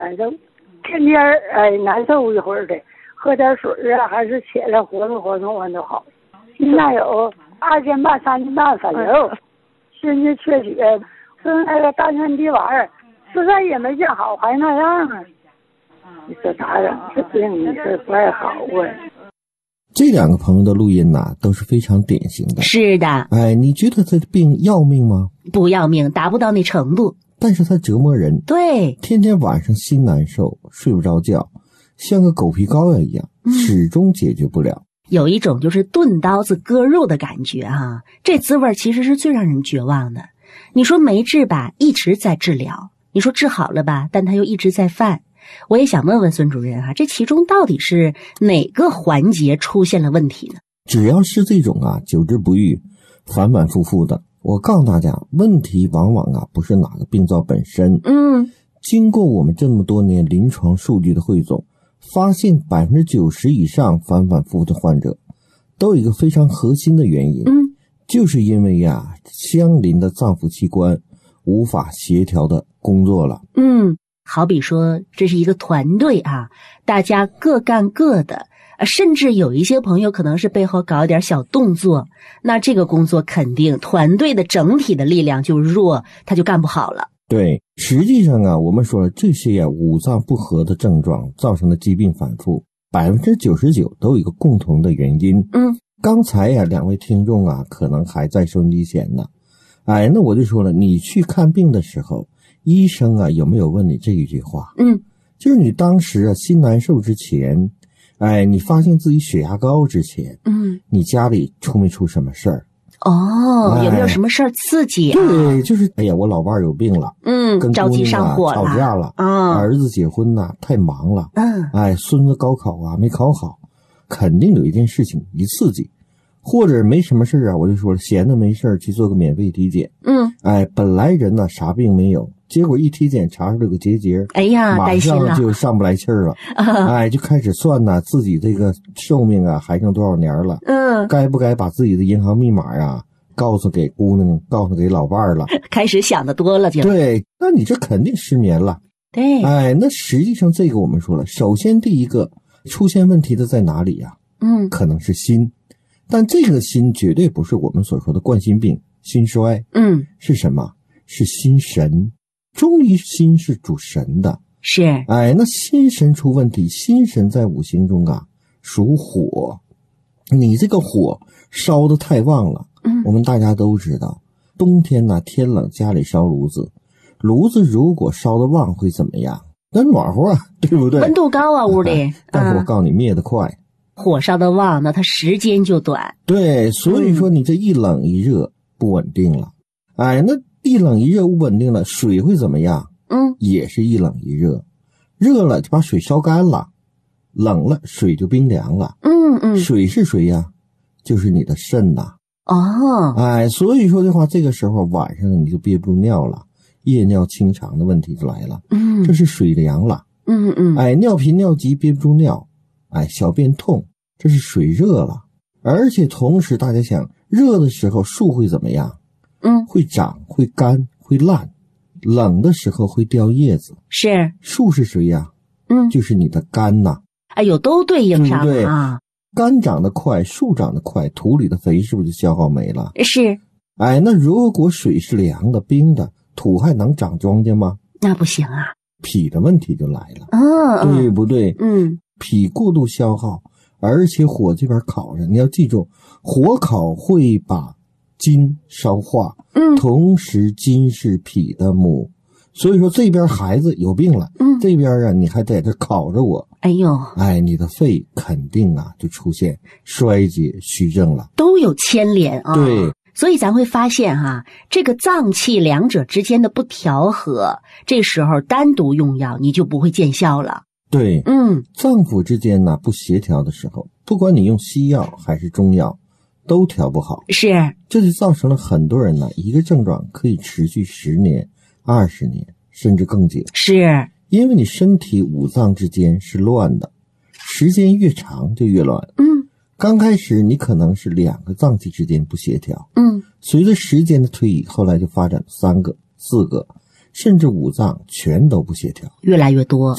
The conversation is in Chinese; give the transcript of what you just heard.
反正天天难受一会儿的，喝点水啊，还是起来活动活动完就好。现在有2斤半、3斤半反正心里缺血，吃那个丹参地丸，实在也没见好，还那样啊。你说咋整？这病你是不爱好啊。 这2个朋友的录音呐，都是非常典型的。 是的。 你觉得他的病要命吗？ 不要命，达不到那程度。 但是他折磨人。 对， 天天晚上心难受，睡不着觉，像个狗皮膏药一样，始终解决不了。 有一种就是钝刀子割肉的感觉啊，这滋味其实是最让人绝望的。你说没治吧，一直在治疗；你说治好了吧，但他又一直在犯。我也想问问孙主任啊，这其中到底是哪个环节出现了问题呢？ 只要是这种久治不愈，反反复复的，我告诉大家，问题往往不是哪个病灶本身。经过我们这么多年临床数据的汇总，发现90%以上反反复复的患者都有一个非常核心的原因，就是因为相邻的脏腑器官无法协调的工作了。 好比说这是一个团队啊，大家各干各的，甚至有一些朋友可能是背后搞一点小动作，那这个工作肯定团队的整体的力量就弱，他就干不好了。 对，实际上我们说了，这些五脏不和的症状造成的疾病反复，99%都有一个共同的原因。刚才2位听众可能还在收音机前呢。那我就说了，你去看病的时候，医生有没有问你这一句话？就是你当时心难受之前，你发现自己血压高之前，你家里出没出什么事儿？ 有没有什么事儿刺激对，就是我老伴有病了，跟着急上火了， 吵架了，儿子结婚太忙了，孙子高考没考好，肯定有一件事情一刺激。或者没什么事我就说了，闲的没事去做个免费体检。本来人啥病没有，结果一体检查出来个结节，马上就上不来气儿了。就开始算自己这个寿命还剩多少年了。该不该把自己的银行密码告诉给姑娘，告诉给老伴了？ 开始想的多了就。 对，那你这肯定失眠了。 对， 那实际上这个我们说了，首先第一个出现问题的在哪里可能是心。但这个心绝对不是我们所说的冠心病、心衰，是什么？是心神。中医心是主神的， 是。 那心神出问题，心神在五行中属火，你这个火烧得太旺了。我们大家都知道，冬天天冷家里烧炉子，炉子如果烧得旺会怎么样？那暖和对不对？ 温度高屋里。 但是我告诉你，灭得快。 火烧的旺，那它时间就短。 对，所以说你这一冷一热不稳定了。那一冷一热不稳定了，水会怎么样？也是一冷一热，热了就把水烧干了，冷了水就冰凉了。水是谁呀？就是你的肾呐。所以说的话，这个时候晚上你就憋不住尿了，夜尿清肠的问题就来了。这是水凉了。尿频尿急憋不住尿，小便痛，这是水热了。而且同时大家想，热的时候树会怎么样？会长，会干，会烂。冷的时候会掉叶子。 是。 树是谁呀？就是你的肝呐。 都对应上对肝长得快，树长得快，土里的肥是不是就消耗没了？ 是。 那如果水是凉的、冰的，土还能长庄稼吗？ 那不行脾的问题就来了。对不对？脾过度消耗，而且火这边烤着，你要记住，火烤会把筋烧化。同时筋是脾的母，所以说这边孩子有病了，这边你还在这烤着我。你的肺肯定就出现衰竭虚症了， 都有牵连对。 所以咱会发现这个脏气两者之间的不调和，这时候单独用药你就不会见效了。 对，脏腑之间不协调的时候，不管你用西药还是中药，都调不好。 是， 这就造成了很多人一个症状可以持续10年、20年，甚至更久。 是， 因为你身体五脏之间是乱的，时间越长就越乱。刚开始你可能是2个脏器之间不协调，随着时间的推移，后来就发展3个、4个， 甚至五脏全都不协调， 越来越多。